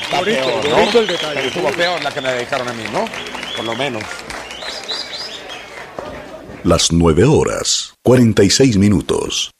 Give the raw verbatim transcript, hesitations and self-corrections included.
está bonito, peor, ¿no? bonito el detalle. Pero estuvo peor la que me dedicaron a mí, ¿no? Por lo menos. Las nueve horas, cuarenta y seis minutos.